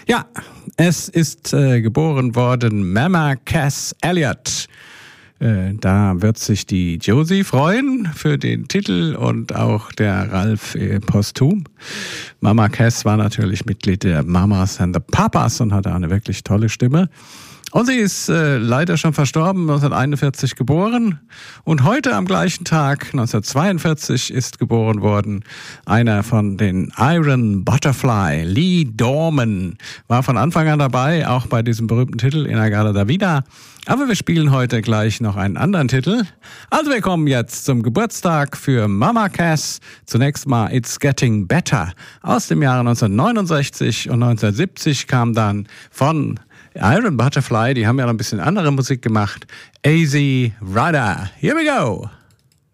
Ja, es ist geboren worden Mama Cass Elliot. Da wird sich die Josie freuen für den Titel und auch der Ralf posthum. Mama Cass war natürlich Mitglied der Mamas and the Papas und hatte eine wirklich tolle Stimme. Und sie ist leider schon verstorben, 1941 geboren. Und heute am gleichen Tag, 1942, ist geboren worden einer von den Iron Butterfly, Lee Dorman. War von Anfang an dabei, auch bei diesem berühmten Titel In-A-Gadda-Da-Vida. Aber wir spielen heute gleich noch einen anderen Titel. Also wir kommen jetzt zum Geburtstag für Mama Cass. Zunächst mal It's Getting Better aus dem Jahre 1969 und 1970 kam dann von Iron Butterfly, die haben ja noch ein bisschen andere Musik gemacht. Easy Rider. Here we go.